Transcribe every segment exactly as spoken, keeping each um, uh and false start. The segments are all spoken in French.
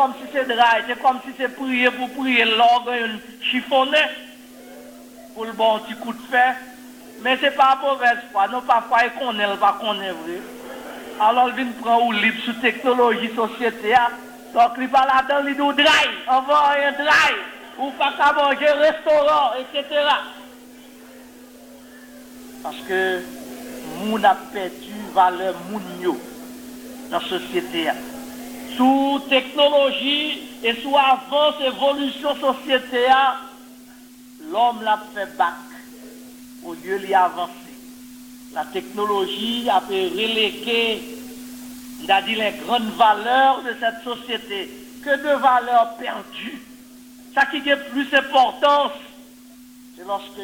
comme si c'est dry, c'est comme si c'est prier pour prier l'orgue chiffonné pour le bon petit coup de fer. Mais c'est pas mauvaise foi, non parfois il connaît, il va connaître vrai. Alors il vient prendre ou libre sur technologie société. Donc il va là-dedans, il dit dry, on va un dry, ou pas qu'à manger restaurant, et cetera. Parce que moun a perdu valeur moun dans la société. Sous technologie et sous avance, évolution société, l'homme l'a fait bac au lieu d'y avancer. La technologie a fait reléguer, on a dit, les grandes valeurs de cette société. Que de valeurs perdues. Ça qui a plus d'importance, c'est lorsque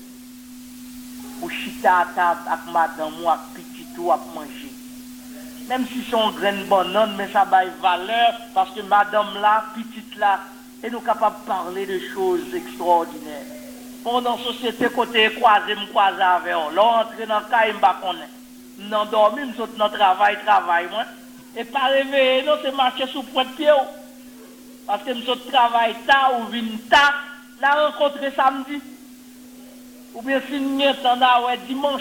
ou chita à table avec madame ou avec petit ou à manger. Même si son graine banane, mais ça a valeur parce que madame là, petite là, est nous capable de parler de choses extraordinaires. Pendant la société, côté croisé, me croisé avec eux. Là, entrer dans le cas, je ne sais pas. Nous dormons, nous sommes dans le travail, travail, moi. Et pas réveiller, non, c'est marcher sous point de pied. Parce que nous sommes travail tard ou vin tard, la rencontrer samedi. Ou bien si nous sommes ouais, dimanche.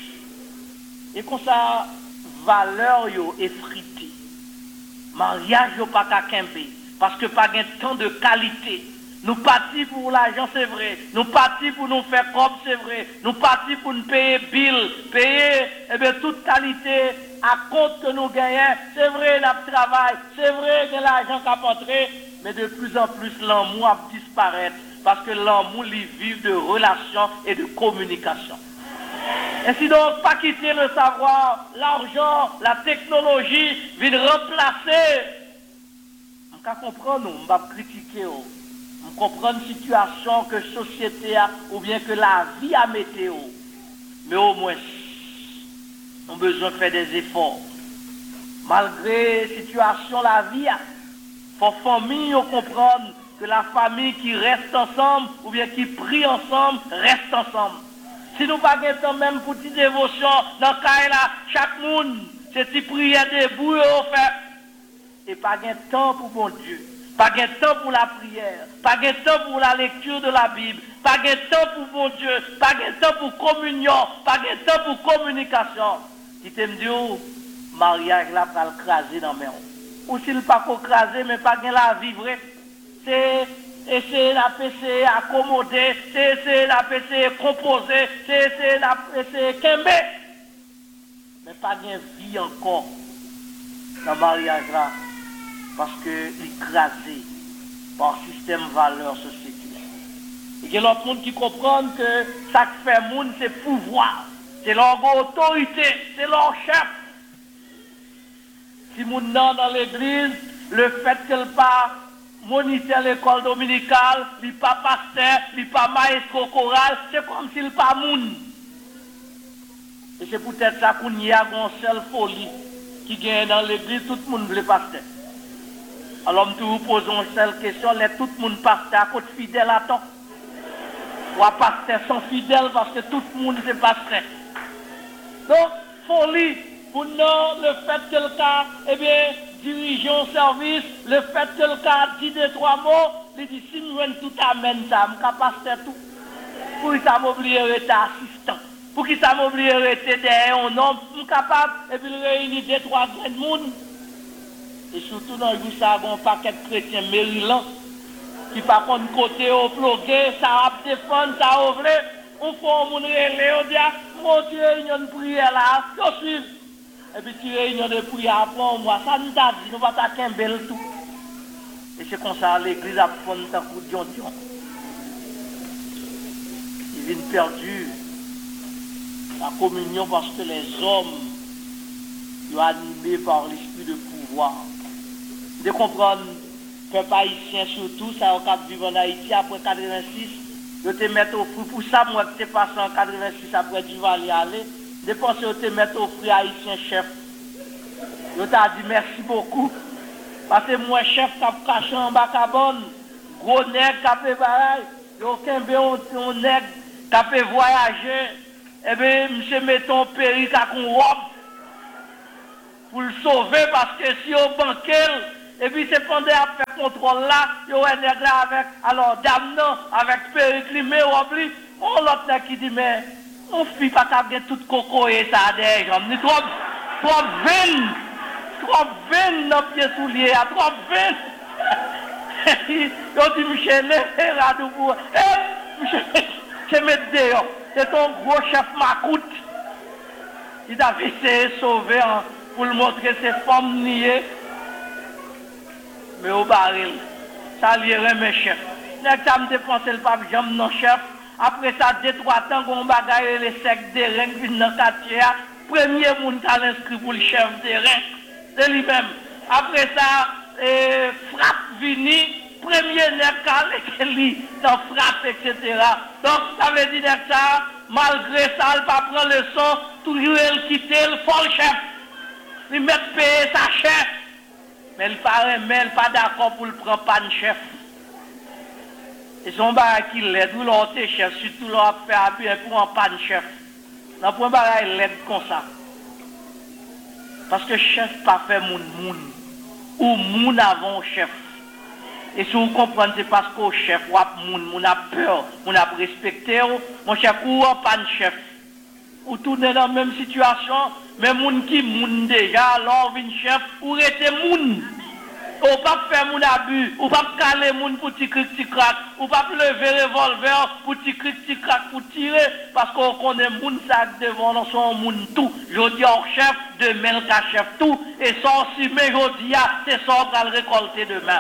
Et comme ça, valeur yo effritée. Mariage yo pas qu'à kembe. Parce que pas de temps de qualité. Nous partis pour l'argent, c'est vrai. Nous partis pour nous faire propre, c'est vrai. Nous partis pour nous payer bill, payer eh bien, toute qualité à compte que nous gagnons. C'est vrai, nous travaillons. C'est vrai que l'argent qui a entré. Mais de plus en plus, l'amour a disparu. Parce que l'amour, il vit de relations et de communication. Ainsi donc, pas quitter le savoir, l'argent, la technologie, viennent remplacer. On peut comprendre, on va critiquer. On comprend une situation que la société a, ou bien que la vie a météo. Mais au moins, on a besoin de faire des efforts. Malgré la situation, la vie a, pour la famille, on comprend que la famille qui reste ensemble, ou bien qui prie ensemble, reste ensemble. Si nous pas temps même pour une dévotion, dans le cas là, chaque monde, c'est une prière debout et fait. Et pas de temps pour bon Dieu. Pas de temps pour la prière, pas de temps pour la lecture de la Bible, pas de temps pour bon Dieu, pas de temps pour communion, pas de temps pour communication. Qui t'aime Dieu, mariage là pour le craser dans mes mains. Ou s'il pas qu'on craser, mais pas de la vivre. C'est essayer la P C accommoder, c'est essayer la P C composer, c'est essayer la P C kembe. Mais pas de vie encore dans le mariage là. Parce que écrasé par le système valeur société. Et il y a l'autre monde qui comprend que ça qui fait monde, c'est pouvoir, c'est leur autorité, c'est leur chef. Si moun nan dans l'église, le fait qu'elle pas moniteur l'école dominicale, il pas pasteur, il pas maestro choral, c'est comme s'il pas moun. Et c'est peut-être ça qu'on y a une seule folie qui gagne dans l'église, tout le monde veut pasteur. Alors, nous vous posons une seule question, les tout le monde pasteur à côté fidèle à temps. Ou à pasteur sont fidèles parce que tout le monde c'est pasteur. Donc, folie, pour nous, le fait que le cas, eh bien, dirigeons service, le fait que le cas dit deux, trois mots, il dit, si nous tout amène ça, je suis pasteur tout. Pour qu'il ça m'oblige à être assistant. Pour qu'il ça m'oblige à être derrière un homme, je suis capable, et puis réunir deux, trois grands monde. Et surtout dans le ça, un paquet de chrétiens Maryland qui par contre côté au bloqué, ça va défendre, ça va ouvrir. On fait un monde relais, on dit, mon Dieu, réunion de prière là, je suis. Et puis tu réunion de prière après moi, ça nous a dit, nous va t'attaquer un bel tout. Et c'est comme ça, l'église a pris un coup de Dion Dion. Ils viennent perdus la communion parce que les hommes sont animés par l'esprit de pouvoir. De comprendre, peuple haïtien surtout, ça a vivre en Haïti après quatre-vingt-six, de te mettre au fruit, pour ça, moi, qui t'es passé en quatre-vingt-six après du Valais aller, de penser de te mettre au fruit haïtien chef. Je t'ai dit merci beaucoup, parce que moi, chef, qui a caché en bas cabane, gros nègre qui a fait pareil, aucun bon nègre qui a fait voyager, eh bien, monsieur, mettons périque avec une robe, pour le sauver, parce que si on banquait, Et puis c'est pendant à faire contrôle là, il y a un nègre là avec, alors dame non, avec périclimé ou oubli, on l'autre nègre qui dit, mais on fit pas qu'à bien tout coco et ça des jambes, ni trop, trop veine, trop veine dans pied soulier, trop veine. On dit, Michel, là, nous pour, eh, Michel, c'est mettre dehors, c'est ton gros chef Macoute. Il a essayé de sauver hein, pour le montrer ses femmes niées. Mais au baril, ça lirait mes chefs. N'est-ce que ça me dépensait le pape Jean, non chef. Après ça, deux, trois temps, qu'on bagaille les secs des reins qui viennent dans le quartier. Premier monde qui a inscrit pour le chef des reins, c'est lui-même. Après ça, eh, frappe vini, premier nègre qui a lui dans frappe, et cetera. Donc, ça veut dire que ça, malgré ça, il ne pas prendre le son, toujours il quitte le fol chef. Il met payer sa chef. Mais il paraît, mais il pas d'accord pour le prendre pas de chef. Et son barrage qui l'aide, ou l'autre chef, surtout l'autre fait appui pour un pas de chef. Dans le point barrage, il l'aide comme ça. Parce que chef pas fait moun moun. Ou moun avant chef. Et si vous comprenez, c'est parce qu'au chef, ou a moun, moun a peur, moun a respecté, mon chef, ou un pas de chef. Ou tourner dans la même situation, mais moun qui moun déjà, alors vin chef, ou rete moun. Ou pas faire moun abus, ou pas caler moun pour ti cric ti crac, ou pas lever revolver pour ti cric ti crac pour tirer, parce qu'on connaît moun ça devant dans son moun tout. Je dis au chef, demain le chef tout, et sans si mais je dis, c'est ça qu'on va récolter demain.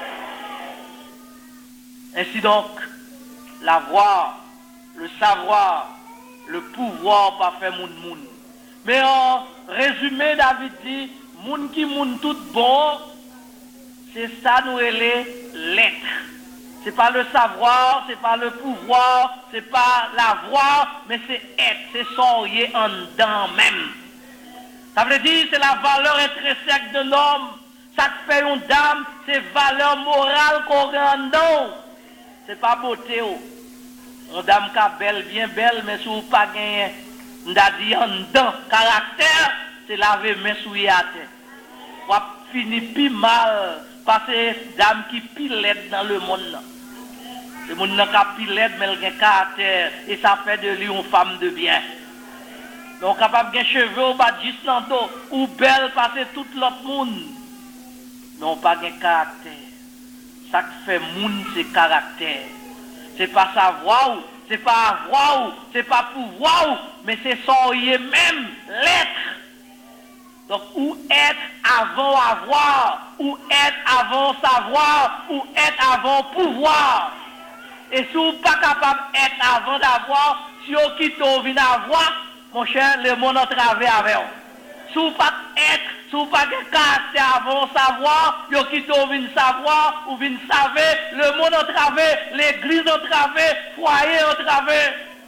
Ainsi donc, la voix, le savoir, le pouvoir pas faire moun moun. Mais en résumé, David dit, moun qui moun tout bon, c'est ça nous les l'être. C'est pas le savoir, c'est pas le pouvoir, c'est pas la voix, mais c'est être, c'est soyer en dedans même. Ça veut dire c'est la valeur intrinsèque de l'homme. Ça te fait une dame, c'est valeur morale qu'on a en dedans. C'est pas beauté. Oh. Une dame qui est belle, bien belle, mais si vous pas gagné, on a dit en dedans, caractère, c'est laver mes souillés à terre. On va finir plus mal, parce que dame qui pilette dans le monde. Le monde n'a pas pilette, mais elle a un caractère, et ça fait de lui une femme de bien. Donc, capable de cheveux au bas de juste dans le dos, ou belle, parce que tout l'autre monde. Non, pas de caractère. Ça qui fait monde, c'est caractère. C'est pas savoir, c'est pas avoir, c'est pas pouvoir, mais c'est soyer même, l'être. Donc, ou être avant avoir, ou être avant savoir, ou être avant pouvoir. Et si vous n'êtes pas capable d'être avant d'avoir, si vous quittez au vin avoir, mon cher, le monde a travaillé avec vous. Si vous pas être, si vous pas de caractère avant savoir, vous quittez au vin savoir, ou vin savoir, le monde a travaillé, l'église a travaillé, le foyer a travaillé.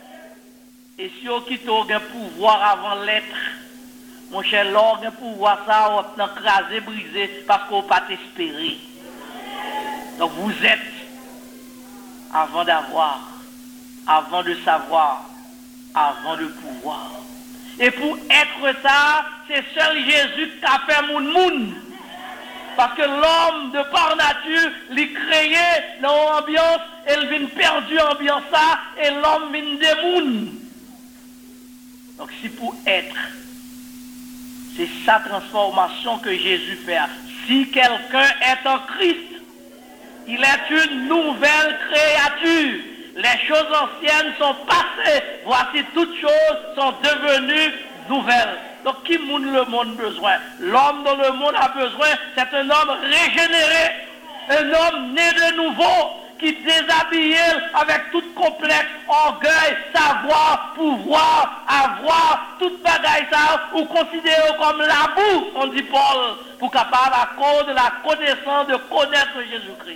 Et si vous quittez au pouvoir avant l'être, mon cher, l'orgue pouvoir ça, on va écraser, briser, parce qu'on ne peut pas espérer. Donc vous êtes avant d'avoir, avant de savoir, avant de pouvoir. Et pour être ça, c'est seul Jésus qui a fait moun moun. Parce que l'homme, de par nature, l'est créé dans l'ambiance, elle vient perdu ambiance ça, et l'homme vient des moun. Donc si pour être, c'est sa transformation que Jésus fait. Si quelqu'un est en Christ, il est une nouvelle créature. Les choses anciennes sont passées. Voici toutes choses sont devenues nouvelles. Donc qui monde le monde besoin? L'homme dont le monde a besoin, c'est un homme régénéré. Un homme né de nouveau, qui déshabille avec tout complexe, orgueil, savoir, pouvoir, avoir, toute bagaille ça, ou considéré comme la boue, on dit Paul, pour capable à cause de la connaissance de connaître Jésus-Christ.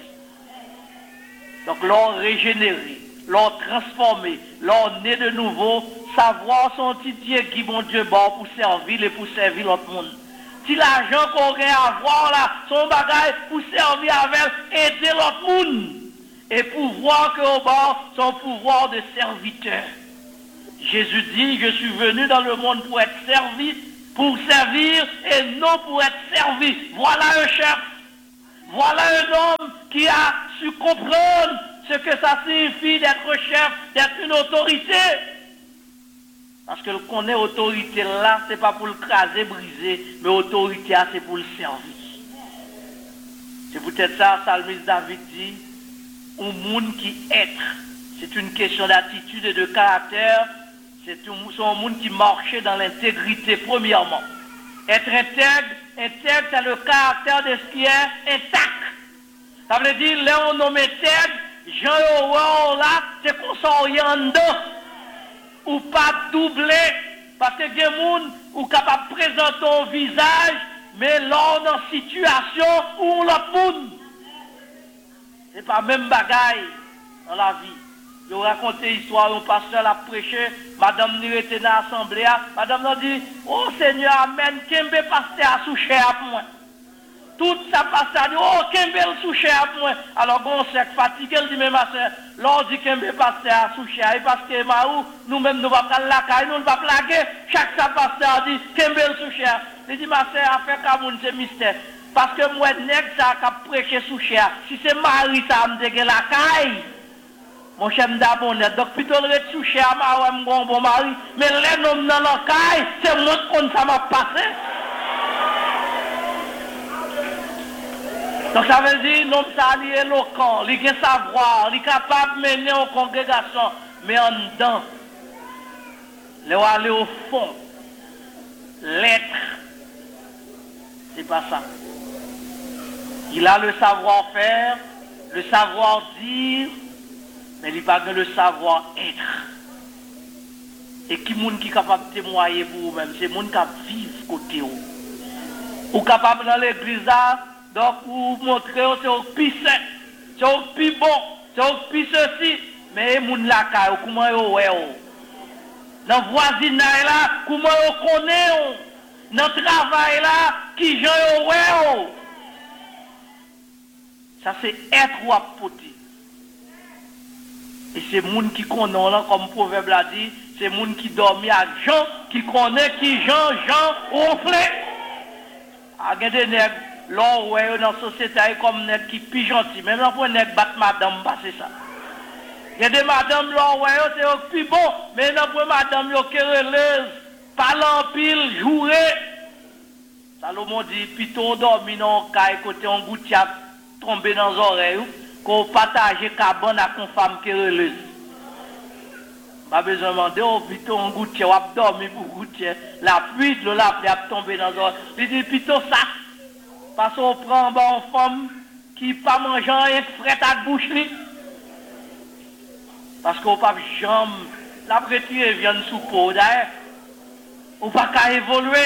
Donc l'on régénéré, l'on transformé, l'on né de nouveau, savoir son petit Dieu qui bon Dieu bon pour servir et pour servir l'autre monde. Si l'argent qu'on a à avoir là, son bagage pour servir avec, aider l'autre monde. Et pouvoir que au bord, son pouvoir de serviteur. Jésus dit, je suis venu dans le monde pour être servi, pour servir et non pour être servi. Voilà un chef. Voilà un homme qui a su comprendre ce que ça signifie d'être chef, d'être une autorité. Parce que le connaît autorité là, c'est pas pour le craser, briser, mais autorité là, c'est pour le servir. C'est peut-être ça, Psalmiste David dit, un monde qui être. C'est une question d'attitude et de caractère. C'est un, un monde qui marchait dans l'intégrité, premièrement. Être intègre, intègre, c'est le caractère de ce qui est intact. Ça veut dire, là, on nomme intègre, Jean là, c'est qu'on s'oriente dedans. Ou pas doubler, parce que des gens sont capables de présenter un visage, mais là, dans une situation où l'autre monde. Ce n'est pas même bagaille dans la vie. Je raconte l'histoire, un pasteur l'a prêché, madame nous était dans l'assemblée, madame nous dit, oh Seigneur, amen, Kembe pasteur a souché à moi. Tout ça passe à dire, oh, Kembe souché à moi. Alors, on s'est fatigué, il dit, mais ma soeur, l'on dit Kembe passe à souché à parce que Maou, nous-mêmes, nous ne pouvons pas la caille, nous ne pouvons pas plaguer. Chaque ça passe à dit, Kembe souché à. Il dit, ma soeur, affaire Kamoun, c'est mystère. Parce que moi, nèg ça a prêché souché à. Si c'est Marie, ça me dégueule la caille. Mon cher d'abord, donc plutôt le souché à ma bon bon mari, mais les noms dans la caille, c'est moi qui ça m'a passé. Donc ça veut dire, l'homme ça il est éloquent, il a savoir, il est capable de mener en congrégation, mais en dedans, il va aller au fond, l'être, c'est pas ça. Il a le savoir-faire, le savoir-dire, mais il n'a pas le savoir-être. Et qui est qui est capable de témoigner pour vous-même, c'est le monde qui vit côté vous. Ou capable dans l'église là, donc, pour montrer que c'est au plus sain, c'est au plus bon, c'est au plus ceci, mais les gens là, comment ils ont dans le voisinage là, comment ils connaissent, dans le travail là, qui j'en ont. Ça, c'est être ou apporter. Et c'est les gens qui connaissent, là, comme le proverbe l'a dit, c'est les gens qui dorment à Jean, qui connaissent, qui Jean, Jean, ronflé. Ah, il y a des nègres. L'on ouais dans la société comme nèg qui plus gentil, même là pour nèg battre madame passer ça. Il y a des madames l'on ouais c'est plus bon, mais non pour madame yo querelleuse, parlant pile, jouer. Salomon dit plutôt dormi dans caille côté on goutiap tomber dans les oreilles qu'on partage cabane avec une femme querelleuse. Pas besoin de demander, oh, plutôt on goutiap, on dormi pour goutiap, la pluie de la pluie a tombé dans les oreilles. Il dit plutôt ça. Parce qu'on prend une femme qui n'a pas mangé un fret à la bouche. Parce qu'on n'a pas jambe. La prétire vient sous peau d'ailleurs. On n'a pas qu'à évoluer.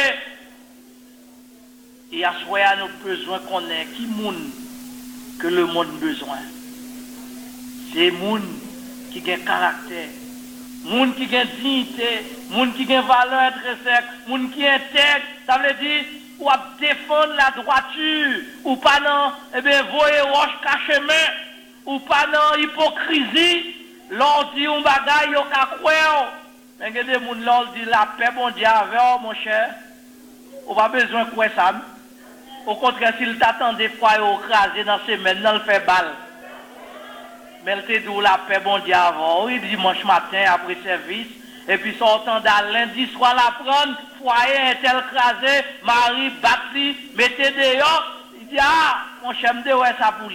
Et à ce moment-là, nous avons besoin qu'on ait qui monde que le monde a besoin. C'est les gens qui ont un caractère. Les gens qui ont une dignité. Les gens qui ont une valeur intrinsèque. Les gens qui sont intègres. Ça veut dire ou à défendre la droiture, ou pas non, eh bien, voyez roche cachemin, ou pas non, hypocrisie, l'on dit un bagay, yon ka croire. Mais il y a des gens l'on dit la paix, bon Dieu, avec mon cher, on pas besoin de quoi ça. Au contraire, s'il t'attend des fois, il crasé dans ses mains, il fait balle. Mais il te dit la paix, bon Dieu, avant, il dimanche matin, après service, et puis sortant dans lundi soir la prendre, foyer un tel crasé, mari battu, mettez dehors, il dit ah, mon cher me dit ouais ça pour lui.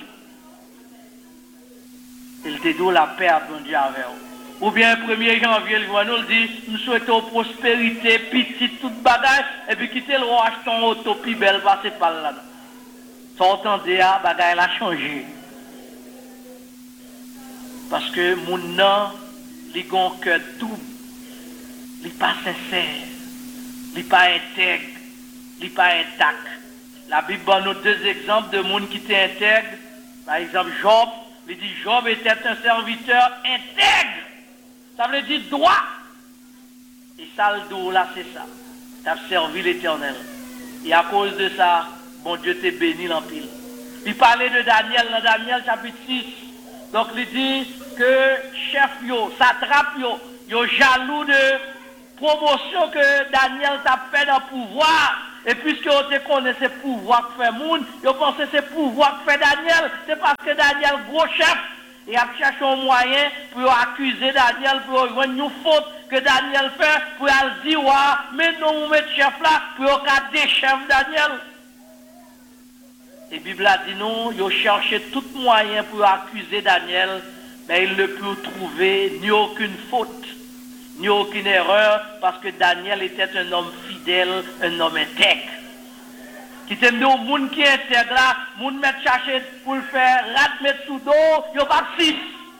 Il te dit la paix a pondu avec vous. Ou bien le premier janvier, il nous dit, nous souhaitons prospérité, petite, toute bagage, et puis quitter le roi, acheter un auto, puis belle, passer par là. Sortant de là, bagage a changé. Parce que mon nom, il a un cœur double. Il n'est pas sincère, il n'est pas intègre, il n'est pas intact. La Bible donne nous deux exemples de monde qui était intègre. Par exemple, Job, il dit Job était un serviteur intègre. Ça veut dire droit. Et ça, le dos là, c'est ça. Tu as servi l'Éternel. Et à cause de ça, bon Dieu t'est béni en pile. Il parlait de Daniel dans Daniel chapitre six. Donc il dit que chef yo, satrape yo, yo jaloux de promotion que Daniel t'a fait dans le pouvoir. Et puisque on te connaît ce pouvoir que fait monde, on pense que c'est pouvoir que fait Daniel. C'est parce que Daniel, gros chef, il a cherché un moyen pour accuser Daniel, pour avoir une faute que Daniel fait, pour dire, ouais, mais non, vous mettez chef là, pour garder chef Daniel. Et la Bible a dit non, ils ont cherché tout moyen pour accuser Daniel, mais ils ne peuvent trouver ni aucune faute, ni aucune erreur, parce que Daniel était un homme fidèle, un homme intègre. Qui était un monde qui est intègre là, monde met chercher pour le faire, rat mettre sous dos, il n'y a pas de six.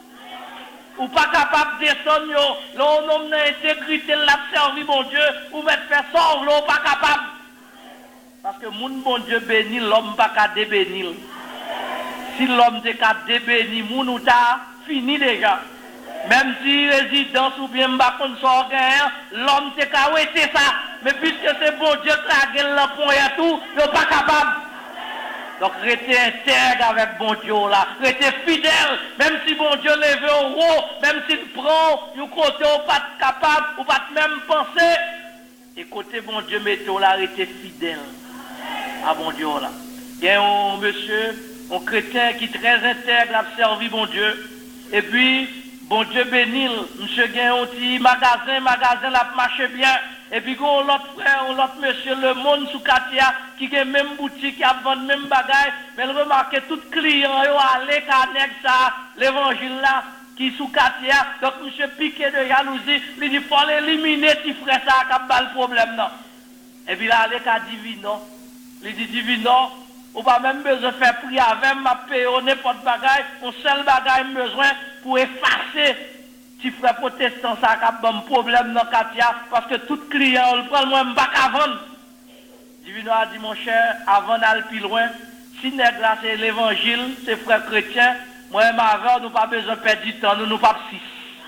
Ou pas capable de descendre, l'on homme d'intégrité, l'a servi, mon Dieu, ou mettre faire sauve, l'on pas capable. Parce que mon bon Dieu bénit, l'homme pas qu'à débénir. Si l'homme n'est qu'à débénir, mon ou t'a fini déjà. Même si résidence ou bien m'a qu'on sort l'homme n'est qu'à ouéter ça. Mais puisque c'est bon Dieu qui a gagné le point et tout, il n'est pas capable. Donc restez intègre avec bon Dieu là. Restez fidèle. Même si bon Dieu lève au haut, même s'il prend, vous côté ou pas capable, ou pas même penser. Et côté bon Dieu mettez là, restez fidèle. Ah bon Dieu là. Il y a un monsieur, un chrétien qui est très intègre, a servi bon Dieu. Et puis, bon Dieu bénit, monsieur gagne un petit magasin, magasin là marche bien. Et puis, on l'autre frère, l'autre monsieur, le monde sous Katia, qui a même boutique, qui a vendu même bagaille. Mais il remarque tout client, il a allé avec ça, l'évangile là, qui sous Katia. Donc, monsieur piqué de jalousie, il dit, il faut l'éliminer, si frère, ça n'a pas le problème, non. Et puis, il a allé à Divino. Il dit, Divino, on va même besoin de faire prier avec, m'a payé n'importe bagaille, on seul bagaille besoin pour effacer. Si frère protestant, ça a un problème dans Katia, parce que tout client, on le prend, moi, je ne vais pas vendre. Divino a dit, mon cher, avant d'aller plus loin, si nègre c'est l'évangile, c'est frère chrétien, moi, je m'avance, nous pas besoin de perdre du temps, nous, nous pas six.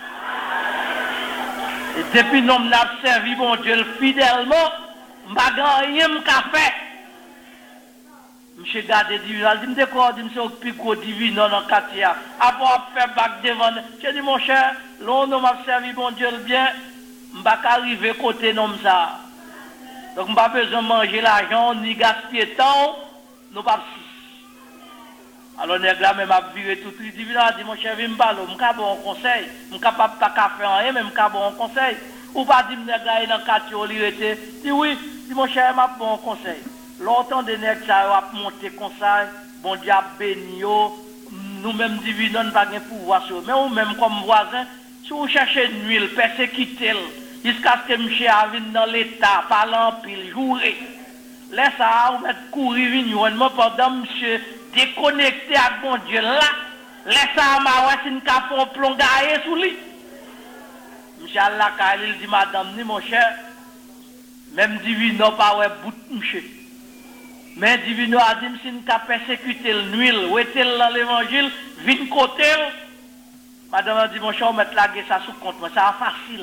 Et depuis nous, nous avons servi, mon Dieu, fidèlement, je n'ai pas rien fait. Monsieur Gade Divino, il me dit quoi, il me dit que pico Divino dans Katia. Après faire bac devant, je dis mon cher, l'on m'a servi mon Dieu le bien, je ne vais pas arriver côté nom ça. Donc je n'ai pas besoin de manger l'argent, ni gaspiller temps, nous pas six. Alors nèg là même a viré tout le Divino a dit mon cher, viens me parler, je suis bon conseil, je suis capable pas café en rien, mais je suis bon conseil. Ou pas dire nèg là dans Katia, il était, dit oui, dit mon cher, je suis bon conseil. Longtemps de nègres ça a monté comme ça, bon Dieu a béni, nous-mêmes divinons n'avons pas de pouvoir sur. Mais nous-mêmes comme voisins, si vous cherchez une huile, persécutez-le, jusqu'à ce que monsieur vienne dans l'état, parlant pile, jouer. Laisse ça, vous mettez courir, venir, pendant monsieur déconnecté avec bon Dieu là, laisse ça, ma ouais, si nous avons un plomb gaillé sous lui. Monsieur Allah, il dit, madame, ni mon cher, même divinons pas ouais, bout de monsieur. Mais Divino a dit, si nous avons persécuté le nuit, ou était dans l'évangile, vine côté, madame a dit, mon cher, on met la guerre ça sous compte, mais ça facile.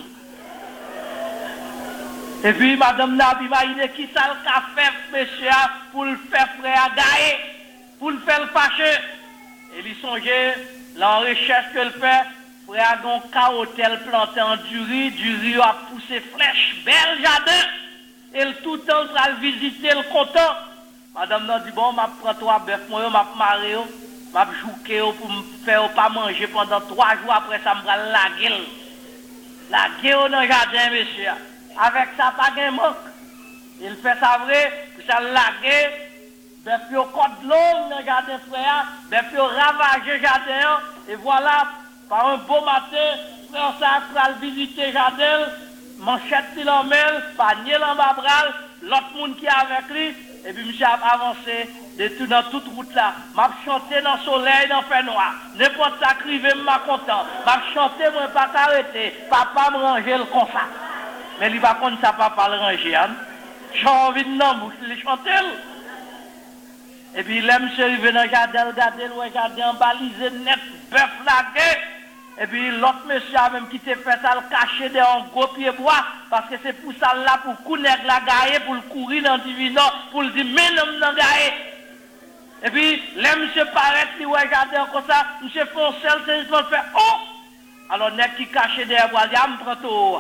Et puis, madame Nabi m'a dit, qui ça le fait, monsieur, pour le faire frère gailler, pour le faire fâcher. Et il songeait, la recherche que le fait, frère a un carotel planté en du riz, du riz a poussé fraîche, bel jardin, et le tout le temps, il va visiter le content. Madame n'a dit, bon, je prends trois bœufs, je vais marrer, je vais jouer pour me faire pas manger pendant trois jours après ça, je vais la gueule. La gueule dans le jardin, monsieur. Avec ça, pas de manque. Il fait ça vrai, puis ça la gueule, bœuf yo côte de l'eau dans le jardin, frère, bœuf yo ravage le jardin, et voilà, par un beau matin, frère ça va visiter le jardin, manchette en main, panier en bas bras, l'autre monde qui est avec lui. Et puis, monsieur a avancé de tout, dans toute route là. M'a chanté dans le soleil, dans le fait noir. N'importe ça crivé, m'a content. M'a chanté, moi, pas arrêté. Papa me ranger le comme ça. Mais il va contre ça, papa le ranger. Hein? J'ai envie de non, bouche, il chanter. Et puis, là, monsieur arrivé dans le jardin, regardez, le jardin balisé, net, bœuf lagué. Et puis l'autre monsieur a même quitté fait ça, le cacher dans un gros pied bois, parce que c'est pour ça là, pour couler la gaille, pour le courir dans le divino, pour le dire, mais l'homme dans gaille. Et puis, là, monsieur paraît, il regarde comme ça, monsieur Foncel, c'est juste pour faire, oh! Alors, n'est qui caché derrière bois, il me prend tout.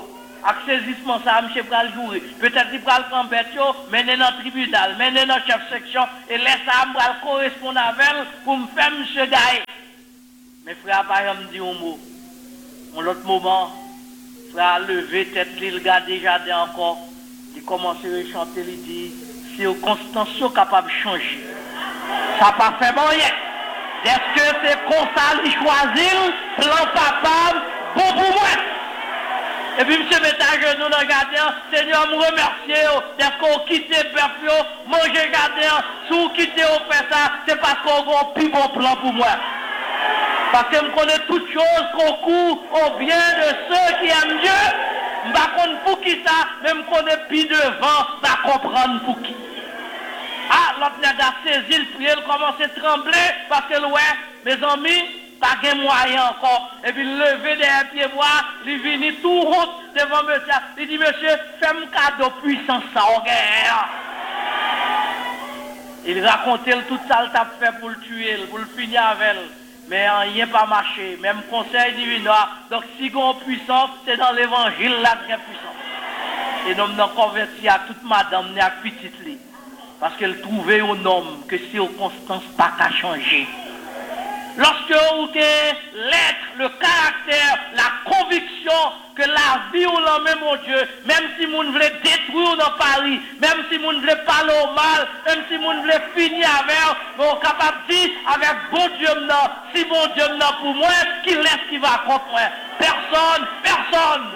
avec saisissement ça, monsieur pral jouer. Peut-être qu'il pral prendre bête, mener dans le tribunal, mener dans chef section, et laisse ça, pral correspondre avec elle pour me faire monsieur Gaï. Mais frère, par exemple, dit un mot. En l'autre moment, frère levé tête, il regarde déjà encore. Il commence à chanter, il dit, c'est au Constancio capable de changer. Ça n'a pas fait bon rien. Est-ce que c'est comme ça qu'il choisit, plan papa, bon pour moi? Et puis, monsieur, mettez à genoux dans le gardien, Seigneur, me remercier d'être qu'on quitte le peuple, manger gardien, si vous quittez au fait ça, c'est parce qu'on a un plus bon plan pour moi. Parce que je connais toutes choses qu'on court au bien de ceux qui aiment Dieu. Je ne sais pas pour qui ça, mais je connais plus devant, je comprendre pour qui. Ah, l'autre n'a saisi le prier, il commence à trembler, parce que, ouais, mes amis, pas de moyen encore. Et puis, il levé des pieds bois, il vient tout honte devant monsieur. Il dit, monsieur, fais-moi cadeau puissance, ça, au guerre. Il racontait tout ça, il a fait pour le tuer, pour le finir avec elle. Mais rien pas marché. Même conseil divin. Donc, si on est puissant, c'est dans l'évangile là qu'il y a puissance. Et nous nous convertis à toute madame, à petite lit. Parce qu'elle trouvait un homme que si au Constance pas qu'à changer. Lorsque vous avez l'être, le caractère, la conviction que la vie ou la même mon Dieu, même si vous voulez détruire dans Paris, même si vous voulez parler au mal, même si vous voulez finir avec, vous êtes capable de dire avec bon Dieu maintenant, si bon Dieu maintenant pour moi, qui laisse qui va contre moi? Personne, personne.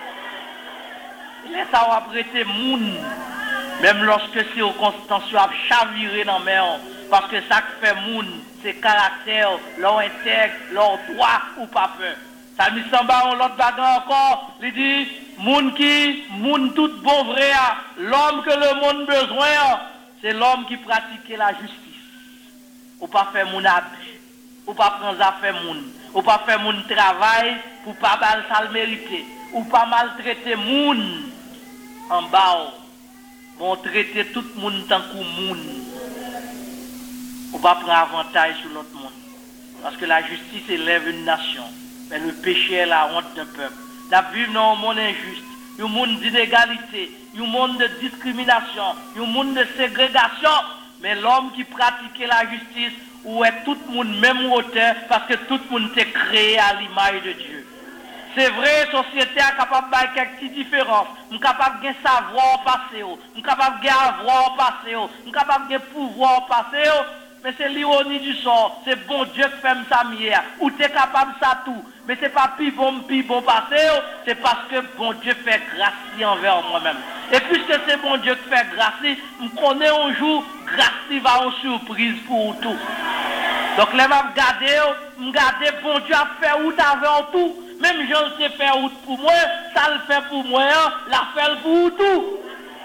Il laisse avoir prêté moun, même lorsque c'est au Constancio a chaviré dans la mer, parce que ça fait moun. C'est caractère, leur intègre, leur droit ou pas peur. Ça me semble l'autre bagarre encore, il dit, moun qui, moun tout bon vrai, l'homme que le monde besoin, c'est l'homme qui pratique la justice. Ou pas faire moun abus, ou pas prendre affaire moun, ou pas faire moun travail pour pas mal ça le mériter, ou pas maltraiter moun en bas, bon traiter tout moun tant que moun. On va prendre avantage sur l'autre monde. Parce que la justice élève une nation. Mais le péché est la honte d'un peuple. Nous vivons dans un monde injuste, un monde d'inégalité, un monde de discrimination, un monde de ségrégation. Mais l'homme qui pratique la justice, où est tout le monde même hauteur, parce que tout le monde est créé à l'image de Dieu. C'est vrai, la société est capable de faire quelques petites différences. Nous sommes capables de savoir au passé. Nous sommes capables de avoir au passé. Nous sommes capables de pouvoir au passé. Mais c'est l'ironie du sort. C'est bon Dieu qui fait ça mieux. Ou tu es capable de ça tout. Mais ce n'est pas plus bon, plus bon passé. C'est parce que bon Dieu fait grâce envers moi-même. Et puisque c'est bon Dieu qui fait grâce, je connais un jour, grâce va en surprise pour tout. Donc, là, je regarde, je regarde, bon Dieu a fait où tu avais tout. Même je sais faire où pour moi, ça le fait pour moi, la fait pour tout.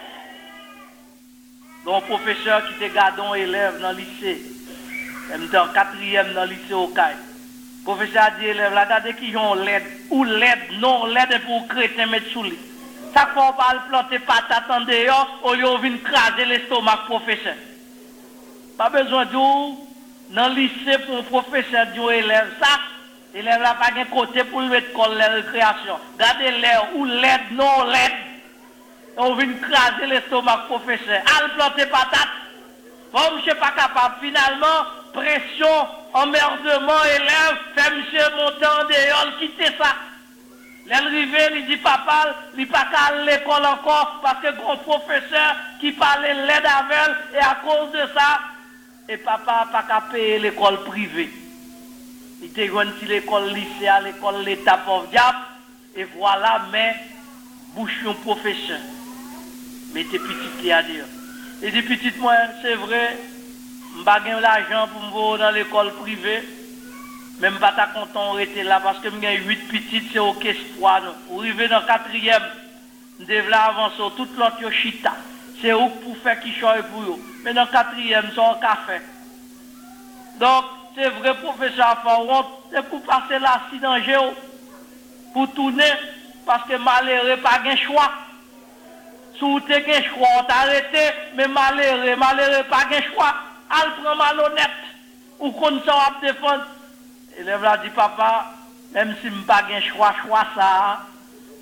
Donc, un professeur qui était gardant élève dans le lycée, il était en quatrième dans le lycée au Caille. Le professeur a dit élève, regardez qui ont l'aide, ou l'aide, non, l'aide pour chrétien mettre sous lit. Chaque fois qu'on va planter patate en dehors, au lieu de craser l'estomac professeur. Pas besoin de dans le lycée pour un professeur dire élève ça, élève n'a pas de côté pour le mettre comme la récréation. Regardez l'air, ou l'aide, non, l'aide. On vient craser l'estomac professeur. Al planter patate. Bon, monsieur pas capable. Finalement, pression, emmerdement, élève, fait monsieur monter en dehors, quitter ça. L'arrivée, il dit papa, il n'est pas qu'à l'école encore parce que grand professeur qui parlait l'aide avec elle, et à cause de ça, et papa n'a pas qu'à payer l'école privée. Il était joué l'école lycée, à l'école l'État pauvre diable, et voilà, mais bouchon professeur. Mais t'es petit à dire. Et dit petit moi, c'est vrai, je n'ai pas l'argent pour me voir dans l'école privée. Même pas ta content rester là parce que j'ai huit petites, c'est aucun espoir. Vous arrivez dans le quatrième, vous devez avancer, toute l'autre chita. C'est où pour faire qui choisit pour vous. Mais dans le quatrième, c'est un café. Donc, c'est vrai, professeur Faron, c'est pour passer l'accident géo, pour tourner, parce que malheureux, pas de choix. Si vous avez un choix, on t'a arrêté, mais malheureux, malheureux, pas de choix. Elle prend malhonnête, ou qu'on s'en va défendre. L'élève a dit, papa, même si je n'ai pas de choix, choix ça,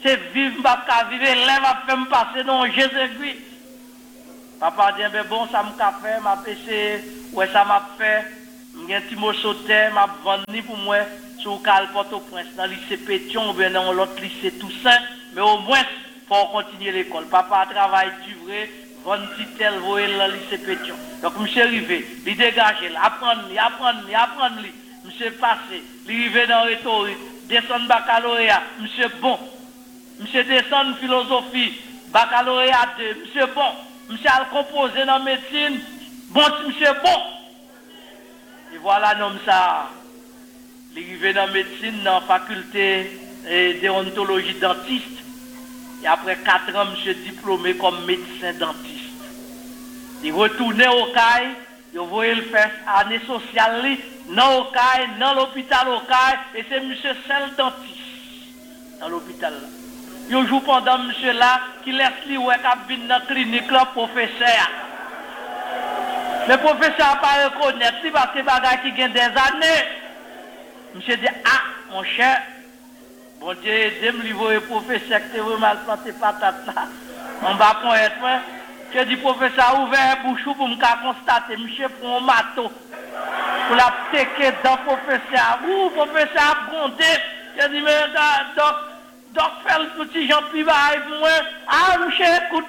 c'est vivre, pas vivre, l'élève a fait me passer dans Jésus-Christ. Papa dit, ben bon, ça m'a fait, m'a péché, ouais, ça m'a fait, j'ai un petit mot sauté, m'a vendu pour moi, sur Cal Port-au-Prince, dans le lycée Pétion, ou bien dans l'autre lycée Toussaint, mais au moins, pour continuer l'école. Papa travaille du vrai, vendre petit tel, voyer dans le lycée Pétion. Donc, monsieur arrivé, il dégage, apprendre, apprendre, apprendre, monsieur passé, il arrivé dans la rhétorique, descendre baccalauréat, monsieur bon, monsieur descendre philosophie, baccalauréat deux, monsieur bon, monsieur a composé dans la médecine, bon, monsieur bon. Et voilà, nom ça. Il est arrivé dans la médecine, dans la faculté de déontologie dentiste. Et après quatre ans, monsieur diplômé comme médecin dentiste. Il retourné au C A I, il voyait le faire année sociale, dans le C A I, dans l'hôpital au C A I, et c'est monsieur seul dentiste dans l'hôpital là. Il joue pendant monsieur là, qui laisse lui ouais, qui vient dans la clinique là, professeur. Le professeur n'a pas reconnaître, parce que c'est bagage qui gagne des années. Monsieur dit, ah, mon cher, bon Dieu, aidez-moi, le professeur qui veut mal planter patate là. On va prendre être. Je dis, professeur, ouvert bouche pour me constater, monsieur, pour un mato. Pour la tequer dans le professeur. Ouh, professeur a grondé. Je dis, mais donc, donc, faire le petit Jean-Pierre pour moi. Ah, monsieur, écoute.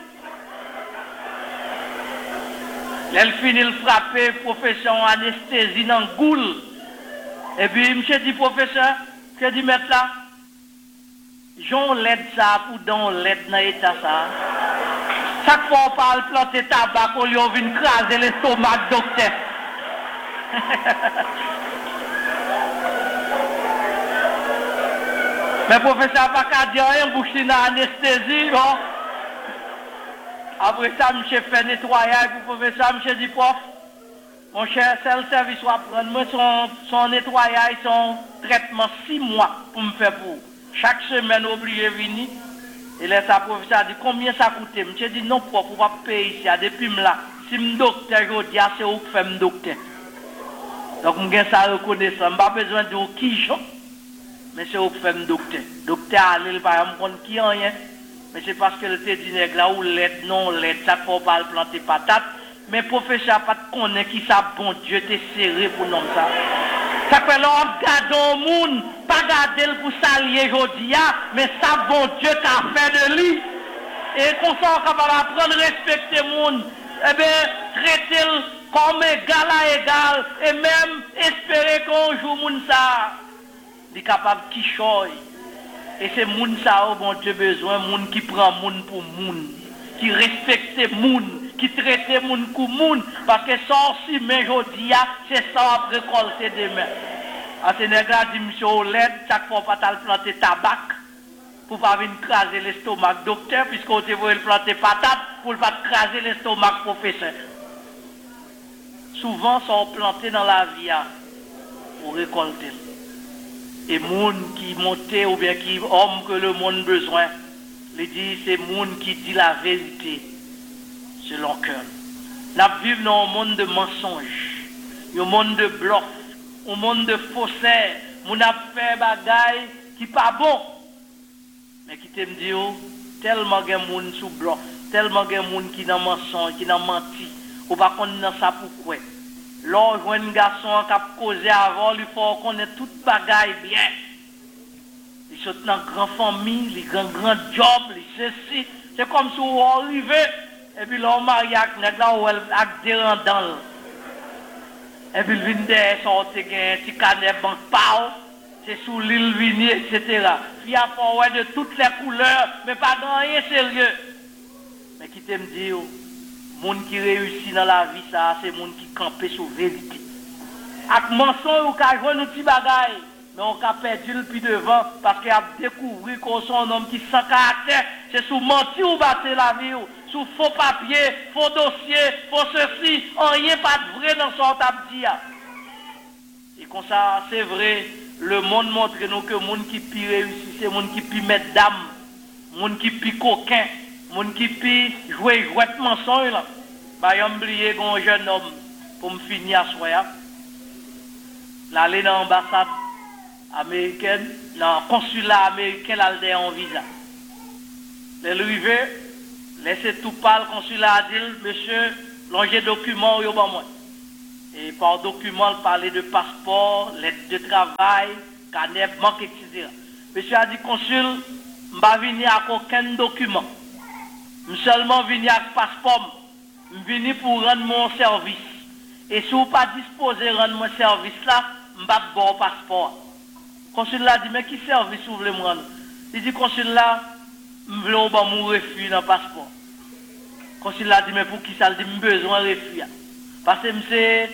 Elle finit le frapper, professeur en anesthésie dans le goule. Et puis, monsieur dit, professeur, je dis, maître là, j'en l'aide ça pour dans l'aide dans l'état ça. Chaque fois on parle planter tabac, on lui vient craser l'estomac, docteur. Mais professeur pas qu'à dire rien, bouche dans l'anesthésie, non? Après ça, monsieur fait nettoyage pour professeur, monsieur dit, prof, mon cher, c'est le service à prendre. Moi, son, son nettoyage, son traitement, six mois pour me faire pour. Chaque semaine, obligé de venir. Et là, sa professeur a dit, combien ça coûte? Monsieur dit, non, prof, pour pas payer ici. Depuis là, si je docteur, je dis, c'est où que fait mon docteur. Donc, je suis ça reconnaissance. Je n'ai pas besoin de qui, mais c'est où que fait mon docteur. Docteur, allez, par exemple, qui en rien. Mais c'est parce que le te dit, là où l'aide, non, l'aide, ça ne faut pas planter patate. Mais professeur, pas de connaître qui ça, bon Dieu, t'es serré pour nous ça. Ça fait l'on garde au monde, pas garder pour s'allier aujourd'hui, mais ça, bon Dieu, qu'a fait de lui. Et qu'on soit capable d'apprendre à respecter le monde, eh bien, traiter comme égal à égal, et même espérer qu'on joue monde ça. Il est capable de quichoyer. Et c'est monde ça, oh bon Dieu, besoin, monde qui prend monde pour monde, qui respecte monde, qui traite monde comme monde, parce que ça aussi, mais aujourd'hui, c'est ça à récolter demain. En Sénégal, dit monsieur Oled, chaque fois pas t'as planter tabac, pour pas venir craser l'estomac docteur, puisqu'on te voit planter patate, pour ne pas craser l'estomac professeur. Souvent, ça on planté dans la vie, pour récolter. Et monde qui monte, ou bien qui homme que le monde a besoin, il dit, c'est monde qui dit la vérité. Selon cœur. Nous vivons dans un monde de mensonges, un monde de bluff, un monde de faussaires. Nous avons fait des bagailles qui ne sont pas bon. Mais qui t'aime dire, tellement de monde sous bluff, tellement de monde qui n'a mensonge, qui n'a menti. Ou pas qu'on n'a ça pourquoi. Lorsqu'on voit un garçon qui a causé avant, il faut connaître toute bagaille bien. Il sont dans une grande famille, il a un grand job, il ceci. C'est comme si on arrivait. Et puis là, on marie avec nèg là où elle a des rendants. Et puis il vient de sortir un petit canet banque pao, c'est sous l'île Vini, et cetera. Il y a pas de toutes les couleurs, mais pas grand rien sérieux. Mais qui t'aime dire, les gens qui réussissent dans la vie, ça, c'est les gens qui campent sur la vérité. Avec mensonge, on peut jouer nos petits bagailles, mais on peut perdu le plus devant parce qu'il a découvert qu'on est un homme qui sans caractère. C'est sous mentir ou battre la vie, sous faux papier, faux dossier, faux ceci, rien pas de vrai dans son tabdi. Et comme ça, c'est vrai, le monde montre nous que les gens qui pire réussi, c'est les gens qui pire mettre dame, les gens qui pire coquin, les gens qui pire jouer jouet mensonge. Bah, j'ai oublié un jeune homme pour me finir à soir. L'aller dans l'ambassade américaine, dans le consulat américain, là, en visa. Les rivés, laissez tout parler, le consulat a dit, monsieur, l'ongé document, yo ban moi. Et par document, il parlait de passeport, lettre de travail, carnet, banque, et cetera. Monsieur a dit, consul, je ne vais pas venir avec aucun document. Je suis seulement venu avec passeport. Je suis venu pour rendre mon service. Et si vous n'êtes pas disposé de rendre mon service là, je ne vais pas bon passeport. Le consul a dit, mais qui service vous voulez me rendre? Il dit, consul là, je veux mon refus dans le passeport. Le consul a dit, mais pour qui ça? Il dit, j'ai besoin de refus. Parce que je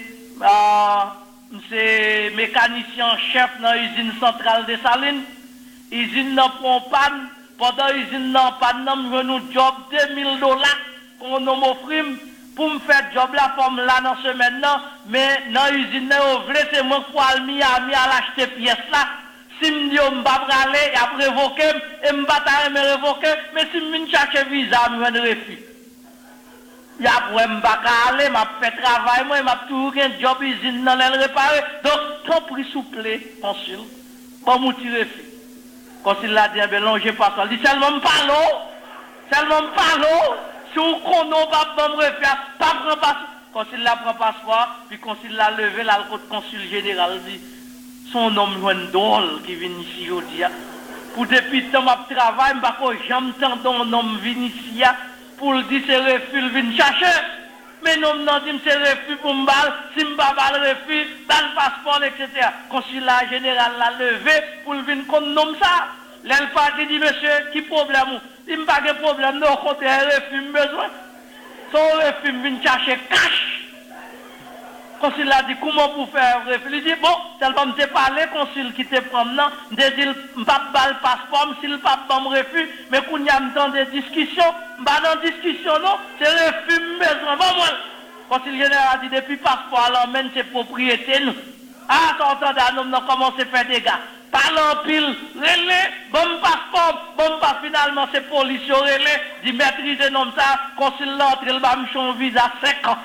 suis mécanicien chef dans l'usine centrale de Salines. L'usine n'a pas panne. Pendant l'usine n'a pas panne, je veux nous job deux mille dollars qu'on m'offre pour me faire job là pour me là dans ce semaine. Mais dans l'usine, c'est moi qui vais Miami à l'acheter pièce là. Si je dis que je ne vais pas aller, il a révoqué, et je ne vais pas me révoquer, mais si je viens chercher visa, je vais me refus. Il y a pour me pas aller, je fait travail, moi, je tout un job usine dans le réparer. Donc, ton prix souple, consul, pour me tirer refus. Consul l'a dit, ben non, j'ai pas ça. Il dit seulement parle, seulement parle, si vous connaissez pas me refus, pas prendre passeport. Consul l'a pris passeport, puis consul l'a levé, là, le consul général dit, son homme joue drôle qui vient ici aujourd'hui. Pour depuis temps je travaille, je jamais t'entends un homme venir ici pour le dire c'est refus, il vient chercher. Mais non, non, dit c'est refus pour me balle, si je ne pas le refus, dans le passeport, et cetera. Le consulat général l'a levé pour le venir comme nom ça. L'Elpati dit, monsieur, qui problème? Il n'y a pas de problème, non, côté refus, besoin. Son refus vient chercher cash. Consul a dit, comment vous faire refus? Il dit, bon, tellement me parlé, consul qui te prend maintenant, je dis, je ne pas le passeport, s'il ne pas me refus, mais quand il y a temps de discussion, je ne pas dans discussion, non, c'est refus, besoin. Bon, moi, consul général a dit, depuis passeport, l'emmène ses propriétés, nous. Ah, ça entend un homme, nous commence à faire des gars. Parle en pile, relais, bon passeport, bon pas finalement, c'est police, relais, dit, maîtriser nom ça, consul l'entre, il va me changer visa cinq ans.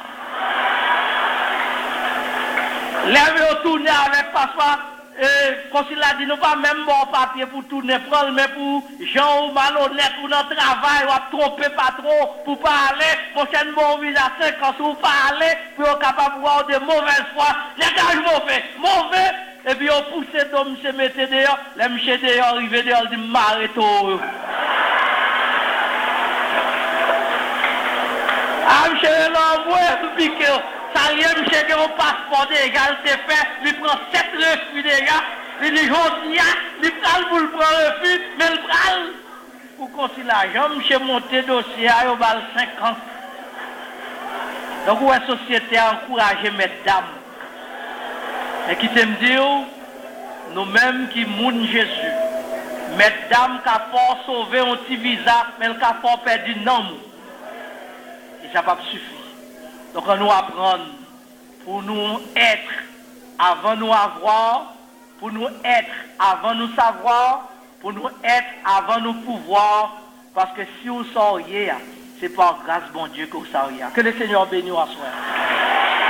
Lève au tourner avec passeport, et consul a dit, nous pas même bon papier pour tourner, prendre, mais pour gens ou malhonnêtes, pour notre travail, ou à tromper patron, pour pas aller, prochaine bon visa cinq ans, pour pas aller, pour être capable de voir de mauvaises fois, les gars, mauvais, mauvais, et puis on pousse d'homme, se mettait dehors, les monsieur dehors, arrivé dehors, il dit, m'arrête-toi. Ah, monsieur, l'envoie, vous piquez. Ça y est, monsieur, qui a un passeport d'égal, c'est fait, il prend sept refus d'égal, il dit, j'en il prend pour le prendre refus, mais il prend pour consul l'argent, monsieur, monter dossier, il va cinq ans. Donc, la société a encouragé mesdames. Et qui te me dit, nous-mêmes qui mourons Jésus, mesdames qui ont sauvé un petit visa, mais qui ont perdu non. Et ça n'a pas suffi. Donc, on nous apprendre pour nous être avant nous avoir, pour nous être avant nous savoir, pour nous être avant nous pouvoir, parce que si vous sauriez, c'est par grâce bon Dieu que vous sauriez. Que le Seigneur bénisse à soi.